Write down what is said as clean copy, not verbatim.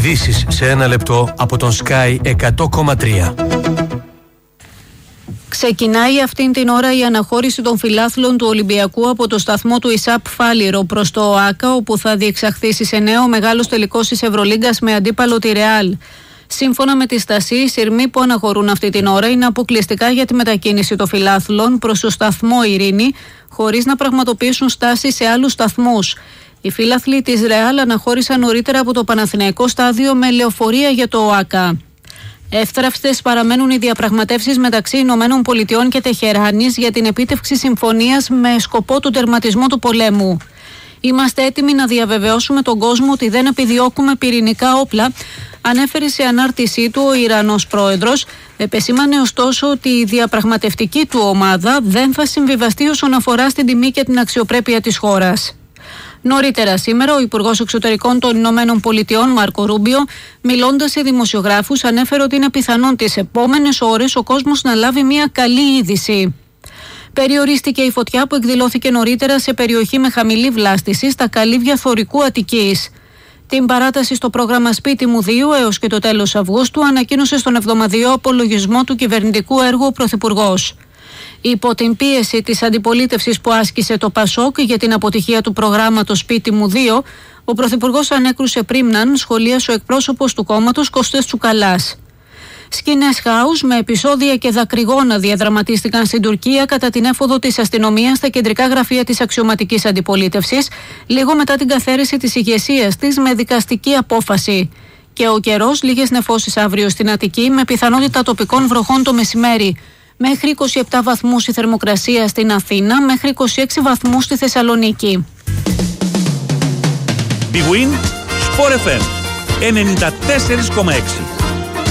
Ειδήσεις σε ένα λεπτό από τον Sky 100,3. Ξεκινάει αυτήν την ώρα η αναχώρηση των φιλάθλων του Ολυμπιακού από το σταθμό του ΙΣΑΠ Φάληρο προς το ΟΑΚΑ, όπου θα διεξαχθεί στις 9 ο μεγάλος τελικός της Ευρωλίγκας με αντίπαλο τη Ρεάλ. Σύμφωνα με τη Στασή, οι σειρμοί που αναχωρούν αυτή την ώρα είναι αποκλειστικά για τη μετακίνηση των φιλάθλων προς το σταθμό Ειρήνη, χωρίς να πραγματοποιήσουν στάση σε άλλους σταθμούς. Οι φίλαθλοι της Ρεάλ αναχώρησαν νωρίτερα από το Παναθηναϊκό στάδιο με λεωφορεία για το ΟΑΚΑ. Εύθραυστες παραμένουν οι διαπραγματεύσεις μεταξύ Ηνωμένων Πολιτειών και Τεχεράνης για την επίτευξη συμφωνίας με σκοπό τον τερματισμό του πολέμου. Είμαστε έτοιμοι να διαβεβαιώσουμε τον κόσμο ότι δεν επιδιώκουμε πυρηνικά όπλα, ανέφερε σε ανάρτησή του ο Ιρανός πρόεδρος. Επεσήμανε ωστόσο ότι η διαπραγματευτική του ομάδα δεν θα συμβιβαστεί όσον αφορά στην τιμή και την αξιοπρέπεια της χώρας. Νωρίτερα σήμερα, ο Υπουργός Εξωτερικών των Ηνωμένων Πολιτειών, Μάρκο Ρούμπιο, μιλώντας σε δημοσιογράφους, ανέφερε ότι είναι πιθανόν τις επόμενες ώρες ο κόσμος να λάβει μια καλή είδηση. Περιορίστηκε η φωτιά που εκδηλώθηκε νωρίτερα σε περιοχή με χαμηλή βλάστηση στα καλύβια Θωρικού Αττικής. Την παράταση στο πρόγραμμα Σπίτι μου 2 έως και το τέλος Αυγούστου ανακοίνωσε στον εβδομαδιαίο απολογισμό του κυβερνητικού έργου ο Πρωθυπουργός. Υπό την πίεση της αντιπολίτευσης που άσκησε το ΠΑΣΟΚ για την αποτυχία του προγράμματος Σπίτι μου 2, ο Πρωθυπουργός ανέκρουσε πρίμναν, σχολίασε ο εκπρόσωπος του κόμματος Κωστές Τσουκαλάς. Σκηνές χάους με επεισόδια και δακρυγόνα διαδραματίστηκαν στην Τουρκία κατά την έφοδο της αστυνομίας στα κεντρικά γραφεία της αξιωματικής αντιπολίτευσης, λίγο μετά την καθαίρεση της ηγεσίας της με δικαστική απόφαση. Και ο καιρός, λίγες νεφώσεις αύριο στην Αττική, με πιθανότητα τοπικών βροχών το μεσημέρι. Μέχρι 27 βαθμούς η θερμοκρασία στην Αθήνα, μέχρι 26 βαθμούς στη Θεσσαλονίκη. Big Win, Sport FM 94,6.